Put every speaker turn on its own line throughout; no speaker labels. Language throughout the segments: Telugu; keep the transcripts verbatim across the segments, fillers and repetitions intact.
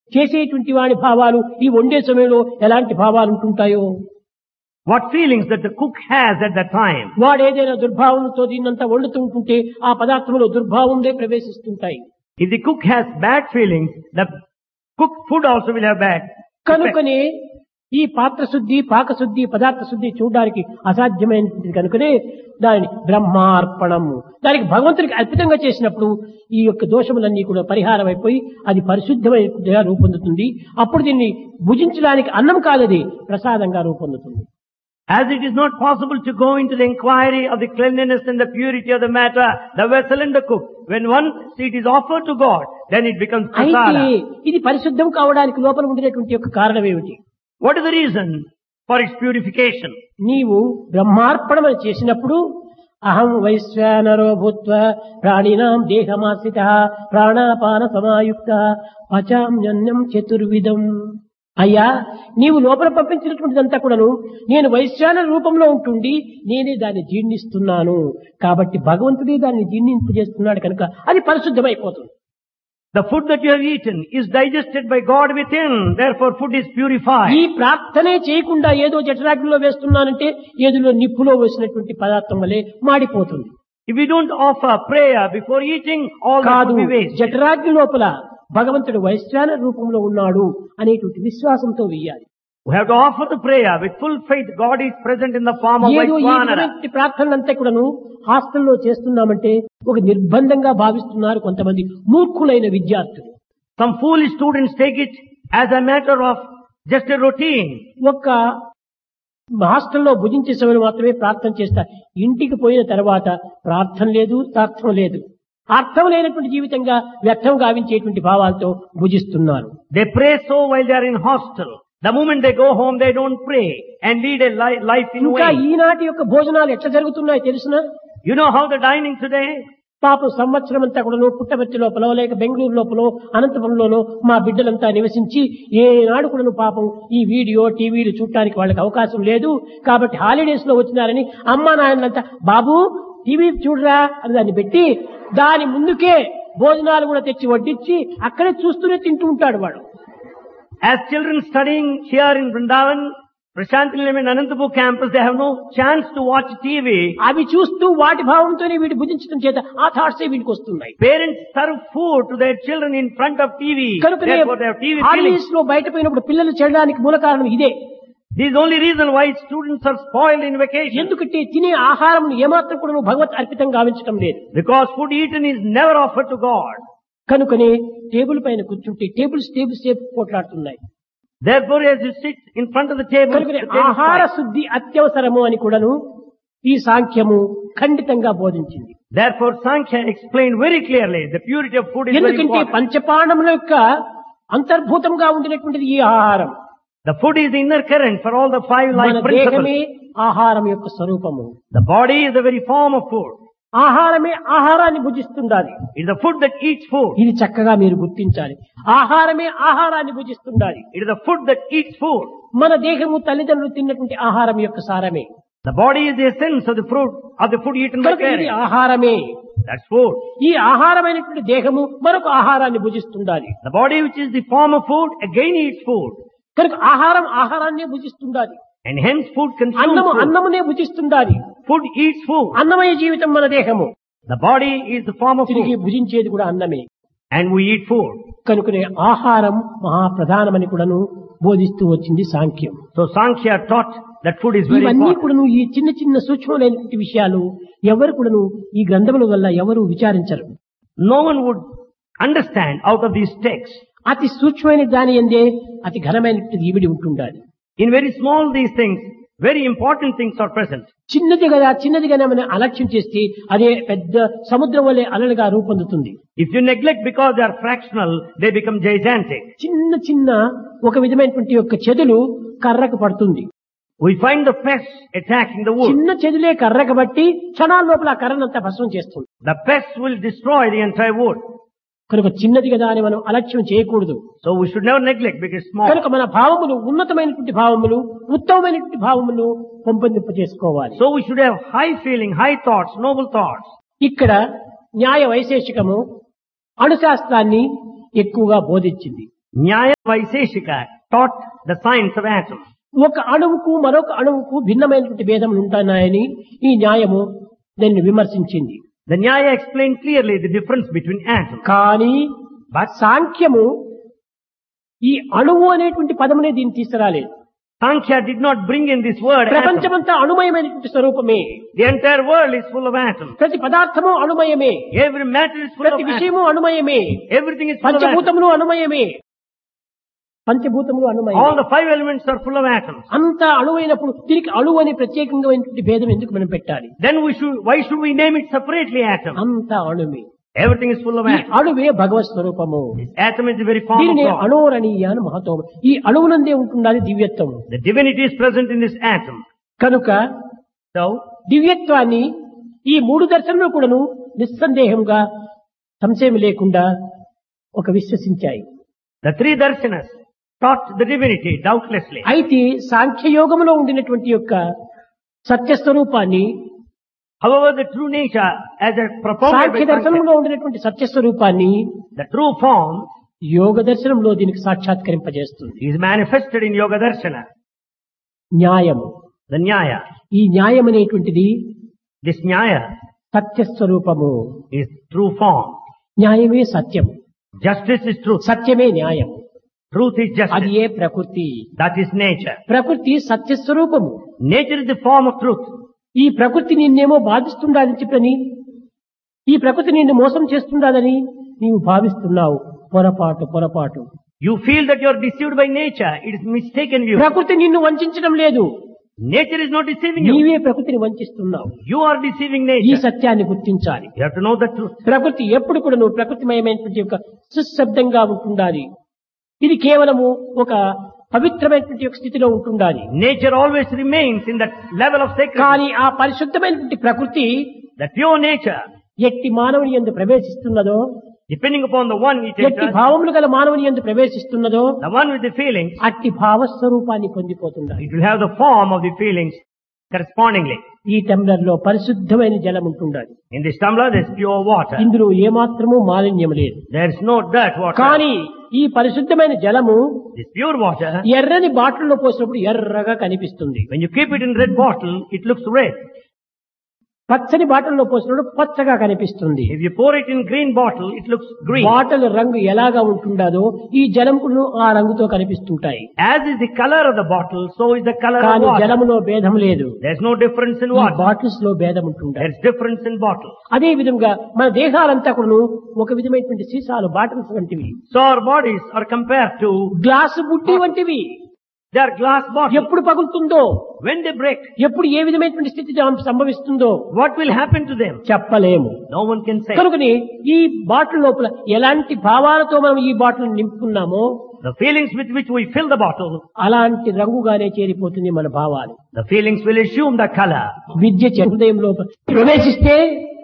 చేసేటువంటి వాడి భావాలు ఈ వండే సమయంలో ఎలాంటి భావాలు ఉంటుంటాయో,
what feelings that the cook has at that time.
వాడు ఏదైనా దుర్భావంతో దీన్నంతా వండుతూ ఉంటుంటే ఆ పదార్థంలో దుర్భావంలో ప్రవేశిస్తుంటాయి.
If the cook has bad feelings, the cooked food also will have bad effect.
కనుకనే ఈ పాత్ర శుద్ధి, పాక శుద్ధి, పదార్థ శుద్ధి చూడడానికి అసాధ్యమైనది కనుకనే దానిని బ్రహ్మార్పణము, దానికి భగవంతుడికి అర్పితంగా చేసినప్పుడు ఈ యొక్క దోషములన్నీ కూడా పరిహారం అయిపోయి అది పరిశుద్ధమైన రూపొందుతుంది. అప్పుడు దీన్ని భుజించడానికి అన్నం కాదది ప్రసాదంగా రూపొందుతుంది.
As it is not possible to go into the inquiry of the cleanliness and the purity of the matter, the vessel and the cook, when once it is offered to God, then it becomes
అయితే
prasada.
ఇది పరిశుద్ధం కావడానికి లోపల ఉండేటువంటి యొక్క కారణం ఏమిటి?
What is the reason for its purification?
నీవు బ్రహ్మార్పణం చేసినప్పుడు అహం వైశ్వానరో భూత్వ ప్రాణినాం దేహమాశ్రిత ప్రాణాపాన సమాయుక్త పచామ్యన్నం చతుర్విధం. అయ్యా, నీవు లోపల పంపించినటువంటిదంతా కూడాను నేను వైశ్వాన రూపంలో ఉంటుండి నేనే దాన్ని జీర్ణిస్తున్నాను. కాబట్టి భగవంతుడే దాన్ని జీర్ణింపజేస్తున్నాడు కనుక అది పరిశుద్ధమైపోతుంది.
The food that you have eaten is digested by God within, therefore food is purified.
ఈ ప్రార్థనే చేయకుండా ఏదో జఠరాగ్నిలో వేస్తున్నానంటే ఏదో నిప్పులో వేసినటువంటి పదార్థం వలె మాడిపోతుంది.
If we don't offer prayer before eating, all that
కాదు,
will be wasted.
జఠరాగ్ని లోపల భగవంతుడు వైశ్వాన రూపంలో ఉన్నాడు అనేటువంటి విశ్వాసంతో వెయ్యాలి.
We have to offer the prayer with full faith. God is present in the form of
ఏదో ఈ
Vaishvanara.
విధమైనటువంటి ప్రార్థనలంతా కూడాను హాస్టల్లో చేస్తున్నామంటే ఒక నిర్బంధంగా భావిస్తున్నారు కొంతమంది మూర్ఖులైన విద్యార్థులు.
Some foolish students take it as a matter of just a routine.
ఒక్క హాస్టల్లో భుజించే సమయం మాత్రమే ప్రార్థన చేస్తారు. ఇంటికి పోయిన తర్వాత ప్రార్థన లేదు, అర్థం లేదు. అర్థం లేనటువంటి జీవితంగా వ్యర్థం గావించేటువంటి భావాలతో భుజిస్తున్నారు.
They pray so while they are in hostel. The moment they go home, they don't pray and lead a li- life in
ఇంకా
vain.
ఈనాటి యొక్క భోజనాలు ఎట్లా జరుగుతున్నాయో తెలుసునా?
You know how the dining today?
పాపం సంవత్సరం అంతా కూడా పుట్టపర్తి లోపల లేక బెంగళూరు లోపల అనంతపురంలోనో మా బిడ్డలంతా నివసించి ఏనాడు కూడా పాపం ఈ వీడియో టీవీలు చూడటానికి వాళ్ళకి అవకాశం లేదు. కాబట్టి హాలిడేస్ లో వచ్చినారని అమ్మా నాయనంతా బాబు టీవీ చూడరా అని దాన్ని పెట్టి దాని ముందుకే భోజనాలు కూడా తెచ్చి వడ్డించి అక్కడే చూస్తూనే తింటూ ఉంటాడు వాడు.
As children studying here in Vrindavan, Prashantinilayam and Anantapur campus, they have no chance to watch T V.
అవి చూస్తూ వాటి భావంతోనే వీటి భుజించడం చేత ఆ థాట్సే వీటికి వస్తున్నాయి.
Parents serve food to their children in front of T V.
కనుకనే
Therefore, they have T V feelings.
Holidays లో బయట పోయినప్పుడు పిల్లలు చెడడానికి మూల కారణం ఇదే.
This is the only reason why students are spoiled in vacation.
ఎందుకంటే తినే ఆహారం ఏమాత్రం కూడా భగవత్ అర్పితం గావించడం లేదు.
Because food eaten is never offered to God.
కనుకనే టేబుల్ పైన కూర్చుంటే టేబుల్స్ టేబుల్స్ సేపు పోట్లాడుతున్నాయి.
Therefore, as you sit in front of the table,
కనుకనే
the table
ఆహార
fight.
శుద్ధి అత్యవసరము అని కూడాను ఈ సాంఖ్యము ఖండితంగా బోధించింది.
Therefore, Sankhya explained very clearly the purity of food is very
ఎందుకంటే
important.
పంచపాండముల యొక్క అంతర్భూతంగా ఉండినటువంటిది ఈ ఆహారం.
The food is the inner current for all the five
మన
life principles.
దేహమే ఆహారం యొక్క స్వరూపము.
The body is the very form of food.
ఆహారమే ఆహారాన్ని భుజిస్తుండాలి.
It is the food that eats food.
ఇది చక్కగా మీరు గుర్తించాలి. ఆహారమే ఆహారాన్ని భుజిస్తుండాలి.
It is the food that eats food.
మన దేహము తల్లిదండ్రులు తిన్నటువంటి ఆహారం యొక్క సారమే.
The body is the essence of the fruit of the food eaten by
కనుక ఇది
parents.
ఆహారమే.
That's food.
ఈ ఆహారమైనటువంటి దేహము మరొక ఆహారాన్ని భుజిస్తుండాలి.
The body which is the form of food again eats food.
కనుక ఆహారం ఆహారాన్నే భుజిస్తుండాలి.
And hence food consumes
అన్నము
food.
అన్నమునే భుజిస్తుండాలి.
Food eats food.
అన్నమయ జీవితం మన దేహము.
The body is the form of
తిరిగి
food.
భుజించేది కూడా అన్నమే.
And we eat food.
కనుకనే ఆహారం మహాప్రధానమని కూడాను బోధిస్తూ వచ్చింది సాంఖ్యం.
So Sankhya taught that food is very
ఇవన్నీ
important.
కూడాను ఈ చిన్న చిన్న సూక్ష్మమైనటువంటి విషయాలు ఎవరు కూడాను ఈ గ్రంథముల వల్ల ఎవరు విచారించరు.
No one would understand out of these texts.
అతి సూక్ష్మమైన దాని ఎందే అతి ఘనమైనటువంటి ఈవిడి ఉంటుండాలి.
In very small these things, very important things are present.
చిన్నది కదా చిన్నది కదా మనం అలక్ష్యం చేస్తే అదే పెద్ద సముద్రం వలె అలలుగా రూపొందుతుంది.
If you neglect because they are fractional, they become gigantic.
చిన్న చిన్న ఒక విధమైనటువంటి యొక్క చెదులు కర్రకు పడుతుంది.
We find the pests attacking the wood.
చిన్న చెదులే కర్రకు బట్టి క్షణాల లోపల ఆ కర్రనంతా భస్మం చేస్తుంది.
The pests will destroy the entire wood.
కనుక చిన్నది కదా అని మనం అలక్ష్యం చేయకూడదు.
So we should never neglect because it's small.
కనుక మన భావములు ఉన్నతమైనటువంటి భావములు ఉత్తమమైనటువంటి భావములు పెంపొందింప చేసుకోవాలి.
So we should have high feeling, high thoughts, noble thoughts.
ఇక్కడ న్యాయ వైశేషికము అణుశాస్త్రాన్ని ఎక్కువగా బోధించింది.
Nyaya Vaiseshika taught the science of atoms.
ఒక అణువుకు మరొక అణువుకు భిన్నమైనటువంటి భేదములు ఉంటున్నాయని ఈ న్యాయము దాన్ని విమర్శించింది.
The Nyaya explained clearly the difference between atoms.
కానీ సాంఖ్యము ఈ అణువు అనేటువంటి పదమునే దీన్ని తీసుకురాలేదు.
Sankhya did not bring in this word atom.
ప్రపంచమంతా అణుమయమైనటువంటి స్వరూపమే.
The entire world is full of atoms.
ప్రతి పదార్థము అణుమయమే.
Every matter is full of
ప్రతి
atoms.
విషయము అణుమయమే.
Everything is full of atoms.
పంచభూతములు అణుమయమే. పంచభూతములు అణుమయమే.
All the five elements are full of atoms.
అంతా అణువైనప్పుడు దీనికి అణువు అని ప్రత్యేకంగా భేదం ఎందుకు మనం పెట్టాలి?
Then we should, why should we name it separately atom?
అంతా అణువే.
Everything is full of
ఈ
atoms.
అణువే భగవత్ స్వరూపము.
This atom is the very form of
దీనిని
God.
అణోరణీయ అని మహత్వం. ఈ అణువునందే ఉంటున్నది దివ్యత్వం.
The divinity is present in this atom.
కనుక
So,
దివ్యత్వాన్ని ఈ మూడు దర్శనములు కూడాను నిస్సందేహంగా సంశయం లేకుండా ఒక విశ్వసించాయి.
the three darshanas taught the divinity doubtlessly.
అయితే సాంఖ్యయోగంలో ఉండినటువంటి యొక్క సత్యస్వరూపాన్ని,
However, the true nature as a propounded
Sankhya
by Sankhya,
దర్శనంలో ఉండినటువంటి సత్యస్వరూపాన్ని
the true form
యోగ దర్శనంలో దీనికి సాక్షాత్కరింపజేస్తుంది.
is manifested in Yoga Darshana,
న్యాయము.
the Nyaya.
ఈ న్యాయం అనేటువంటిది
This Nyaya
సత్యస్వరూపము.
is true form.
న్యాయమే సత్యం.
Justice is truth.
సత్యమే న్యాయం.
Truth is
అది
justice.
ఏ ప్రకృతి.
That is nature.
ప్రకృతి సత్యస్వరూపము.
Nature is the form of truth.
ఈ ప్రకృతి నిన్నేమో బాధిస్తుండాలని చెప్పని, ఈ ప్రకృతి నిన్ను మోసం చేస్తుండాలని నీవు భావిస్తున్నావు. పొరపాటు పొరపాటు.
You feel that you are deceived by nature. It is mistaken view.
ప్రకృతి నిన్ను వంచడం లేదు.
Nature is not deceiving you.
నీవే ప్రకృతిని వంచిస్తున్నావు.
You are deceiving
ఈ
nature.
సత్యాన్ని గుర్తించాలి.
You have to know the truth.
ప్రకృతి ఎప్పుడు కూడా నువ్వు ప్రకృతిమయమైనటువంటి యొక్క సుశబ్దంగా ఉంటుండాలి. ఇది కేవలము ఒక పవిత్రమైనటువంటి యొక్క స్థితిలో ఉంటుండాలి.
Nature always remains in that level of sacredness.
కానీ ఆ పరిశుద్ధమైనటువంటి ప్రకృతి
The pure nature,
ఎట్టి మానవుని యందు ప్రవేశిస్తున్నదో,
depending upon the one it
ఎట్టి
enters,
భావములు గల మానవుని యందు ప్రవేశిస్తున్నదో
the one with the feelings,
అట్టి భావస్వరూపాన్ని పొందిపోతుండాలి.
it will have the form of the feelings correspondingly.
ఈ టంబ్లర్ లో పరిశుద్ధమైన జలం ఉంటుండాలి.
In this tumbler there is pure water.
ఇందులో ఏమాత్రము మాలిన్యం లేదు.
There is no dirt water.
కానీ ఈ పరిశుద్ధమైన జలము
This pure water,
ఎర్రని బాటిల్లో పోసినప్పుడు ఎర్రగా కనిపిస్తుంది.
when you keep it in red bottle, it looks red.
పచ్చని బాటిల్లో పోసినప్పుడు పచ్చగా కనిపిస్తుంది.
If you pour it in green bottle, it looks green.
Bottle రంగు ఎలాగా ఉంటుండదో ఈ జలం కూడా ఆ రంగుతో కనిపిస్తుంటాయి.
As is the color of the bottle, so is the color of
కానీ
water.
జలములో భేదం లేదు.
There is no difference in
ఈ
water.
బాటిల్స్ లో భేదం
There
ఉంటుంటాయి.
is difference in bottles.
అదే విధంగా మన దేహాలంతా కూడా ఒక విధమైనటువంటి సీసాలు, బాటిల్స్ వంటివి.
So our bodies are compared to,
glass బుడ్డి వంటివి.
they are glass bottles.
ఎప్పుడు పగులుతుందో,
When they break,
ఎప్పుడు ఏ విధమైనటువంటి స్థితి సంభవిస్తుందో
what will happen to them?
చెప్పలేము.
No one can say.
కనుకని ఈ బాటిల్ లోపల ఎలాంటి భావాలతో మనం ఈ bottle నింపుకున్నామో
The feelings with which we fill the bottle,
అలాంటి రంగుగానే చేరిపోతుంది మన భావాలు.
the feelings will assume the color.
విద్య హృదయం లోపల ప్రవేశిస్తే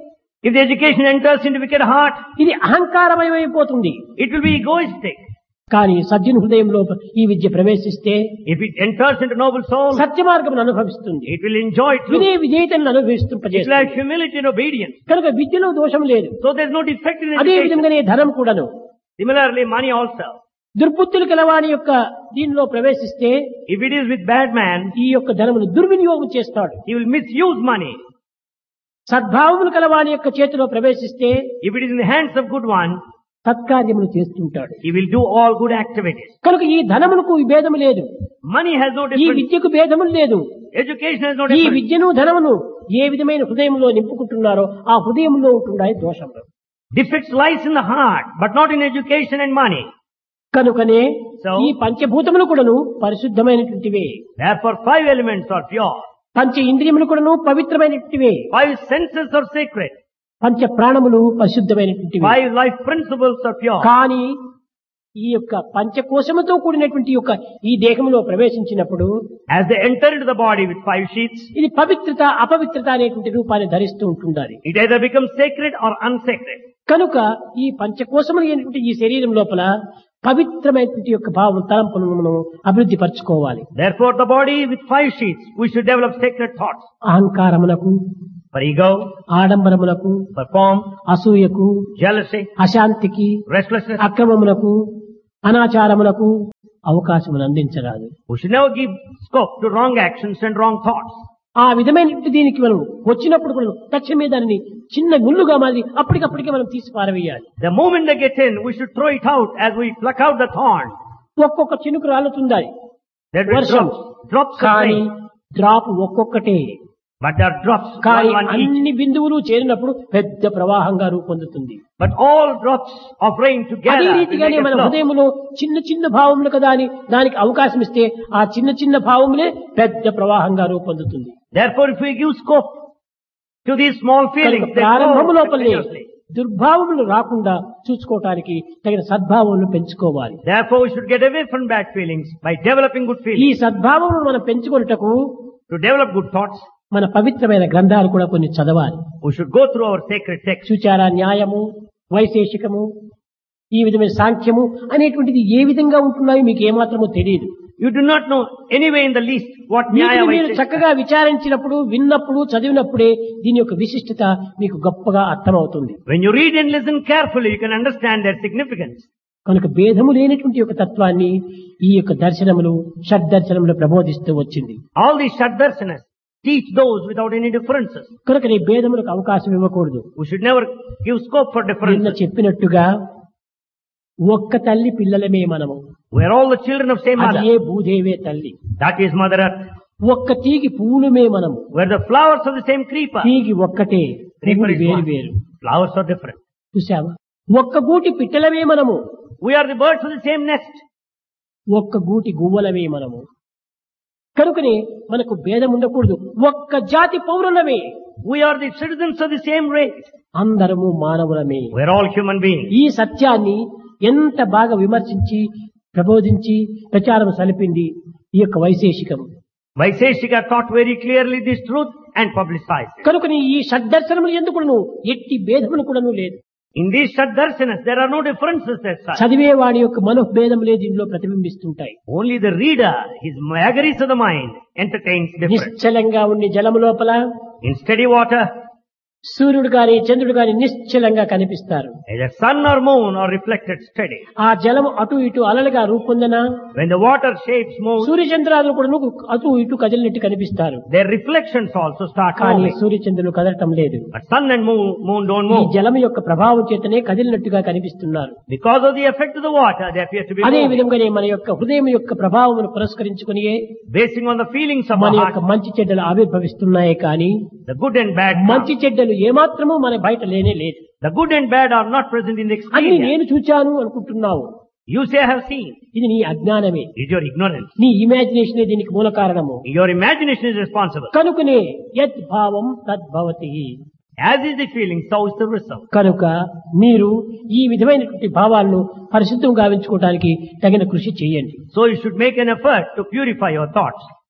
If the education enters into wicked heart,
ఇది అహంకారమయమైపోతుంది.
it will be egoistic.
కానీ సజ్జన హృదయం లోపల ఈ విద్య ప్రవేశిస్తే
If it enters into noble soul,
సత్య మార్గం అనుభవిస్తుంది.
it will enjoy truth.
వినే విధేయతను
It's
అనుభవిస్తుంపజేస్తుంది.
like humility and obedience.
కనుక విద్యలో దోషం లేదు.
So there's no defect in
అదే
education.
విధంగానే ధనం కూడాను
Similarly, money also.
దుర్బుద్ధులు కలవాని యొక్క దీనిలో ప్రవేశిస్తే
If it is with bad man,
ఈ యొక్క ధనమును దుర్వినియోగం చేస్తాడు.
he will misuse money.
సద్భావములు కలవాని యొక్క చేతిలో ప్రవేశిస్తే
If it is in the hands of good one,
సత్కార్యములు చేస్తుంటాడు.
he will do all good activities.
కనుక ఈ ధనములకు ఈ భేదము లేదు.
Money has no
ఈ
difference.
విద్యకు భేదములు లేదు.
Education has no
ఈ
difference.
విద్యను ధనమును ఏ విధమైన హృదయంలో నింపుకుంటున్నారో ఆ హృదయంలో ఉంటున్నాయి దోషములు.
Defects lies in the heart, but not in education and money.
కనుకనే
So-
ఈ పంచభూతములు కూడాను పరిశుద్ధమైనటువంటివే.
Therefore, five elements are pure.
పంచ ఇంద్రియములు కూడాను పవిత్రమైనటువంటివే.
Five senses are sacred.
పంచ ప్రాణములు పరిశుద్ధమైనటువంటివి.
Five life principles are pure.
కానీ ఈ యొక్క పంచకోశముతో కూడినటువంటి యొక్క ఈ దేహంలో ప్రవేశించినప్పుడు
As they enter into the body with five sheaths,
ఇది పవిత్రత అపవిత్రత అనేటువంటి రూపాన్ని ధరిస్తూ ఉంటుండాలి.
it either becomes sacred or unsacred.
కనుక ఈ పంచకోశములు అయినటువంటి ఈ శరీరం లోపల పవిత్రమైనటువంటి యొక్క భావం తలంపులను మనం అభివృద్ధి పరచుకోవాలి.
Therefore, the body with five sheaths, we should develop sacred thoughts.
అహంకారమునకు,
For ego,
అనాచారములకు అవకాశమును అందించరాదు.
We should never give scope to wrong actions and wrong thoughts.
ఆ విధమైన దీనికి మనం వచ్చినప్పుడు కూడా తక్షణమే దానిని చిన్న ముళ్ళుగా మారి అప్పటికప్పటికే మనం తీసి పారవేయాలి.
The moment they get in, we should throw it out as we pluck out the thorn.
ఒక్కొక్క చినుకు రాలుతుందాయి
That will
వర్షం
drops, drops of
కానీ
rain.
డ్రాప్ ఒక్కొక్కటే.
But there are drops,
కానీ
one, one each.
అన్ని బిందువులు చేరినప్పుడు పెద్ద ప్రవాహంగా రూపొందుతుంది.
But all drops of rain
అదే
together will
రీతిగానే
make a
మన
flow.
హృదయంలో చిన్న చిన్న భావములు కదా అని దానికి అవకాశం ఇస్తే ఆ చిన్న చిన్న భావములే పెద్ద ప్రవాహంగా రూపొందుతుంది.
Therefore, if we give scope to these small feelings,
కనుక
they
ప్రారంభము
grow
లోపలే
continuously.
దుర్భావములు రాకుండా చూసుకోవటానికి తగిన సద్భావములు పెంచుకోవాలి.
Therefore, we should get away from bad feelings by developing good
ఈ
feelings.
సద్భావములు మనం పెంచుకొనుటకు
To develop good thoughts,
మన పవిత్రమైన గ్రంథాలు కూడా కొన్ని చదవాలి.
we should go through our sacred texts.
చూచారా న్యాయము, వైశేషికము, ఈ విధమైన సాంఖ్యము అనేటువంటిది ఏ విధంగా ఉంటున్నాయో మీకు ఏమాత్రమో తెలియదు.
You do not know anyway in the least what Nyaya
వీటిని మీరు
Vaisheshika.
చక్కగా విచారించినప్పుడు, విన్నప్పుడు, చదివినప్పుడే దీని యొక్క విశిష్టత మీకు గొప్పగా అర్థమవుతుంది.
When you read and listen carefully, you can understand their significance.
కనుక భేదము లేనటువంటి యొక్క తత్వాన్ని ఈ యొక్క దర్శనములు షడ్దర్శనములు ప్రబోధిస్తూ వచ్చింది.
All these Shaddarsanas teach those without any differences.
కనుక ఈ భేదములకు అవకాశం ఇవ్వకూడదు.
We should never give scope for
నిన్న
differences.
చెప్పినట్టుగా ఒక్క తల్లి పిల్లలమే మనము.
We are all the children of same mother.
అదే భూదేవే తల్లి.
That is Mother Earth.
ఒక్క తీగి పువ్వులమే మనము.
We are the flowers of the same creeper.
తీగి ఒక్కటే,
Creeper
పువ్వులు
is
వేరు
one.
వేరు.
Flowers are different.
చూసావా? ఒక్క గూటి పిట్టలమే మనము.
We are the birds of the same nest.
ఒక్క గూటి గువ్వలమే మనము. కనుకనే మనకు భేదం ఉండకూడదు. ఒక్క జాతి పౌరులమే.
We are the citizens of the same race.
అందరము మానవులమే.
We are all human beings.
ఈ సత్యాన్ని ఎంత బాగా విమర్శించి ప్రబోధించి ప్రచారం సలిపింది ఈ యొక్క వైశేషికం.
Vaisheshika taught very clearly this truth and publicized it.
కనుకని ఈ షడ్దర్శనములు ఎందుకును ఎట్టి భేదములు కూడాను లేదు.
In these Shaddarsanas, there are no differences as such.
చదివే వాడి యొక్క మనోభేదములే దీనిలో ప్రతిబింబిస్తుంటాయి.
Only the reader, his vagaries of the mind, entertains difference.
నిశ్చలంగా ఉండి జలము లోపల
In steady water,
సూర్యుడు గాని చంద్రుడు గాని నిశ్చలంగా కనిపిస్తారు.
either sun or moon are reflected steady.
ఆ జలము అటు ఇటు అలలుగా రూపొందన
When the water shapes move,
సూర్యచంద్రాదులు కూడా అటు ఇటు కదిలినట్టు కనిపిస్తారు.
their reflections also start
కానీ
moving.
సూర్యచంద్రులు కదలటం లేదు.
But sun and moon, moon don't
ఈ
move.
జలము యొక్క ప్రభావం చేతనే కదిలినట్టుగా కనిపిస్తున్నారు.
Because of the effect of the water, they appear to be
అదే
moving.
విధంగానే మన యొక్క హృదయం యొక్క ప్రభావమును పురస్కరించుకుని
Basing on the feelings of
మన
our
యొక్క
heart,
మంచి చెడ్డలు ఆవిర్భవిస్తున్నాయి. కానీ
the good and bad come.
మంచి చెడ్డలు ఏమాత్రము మన బయట లేనే లేదు.
The good and bad are not present in the
అన్ని
experience.
నేను చూచాను అనుకుంటున్నావు.
You say I have seen.
ఇది నీ అజ్ఞానమే.
It is your ignorance.
నీ ఇమాజినేషనే దీనికి మూల కారణము.
Your imagination is responsible.
కనుకనే యత్ భావం తద్భవతి.
As is the feeling, so is the result.
కనుక మీరు ఈ విధమైనటువంటి భావాలను పరిశుద్ధం గావించుకోవడానికి తగిన కృషి చేయండి.
So you should make an effort to purify your thoughts.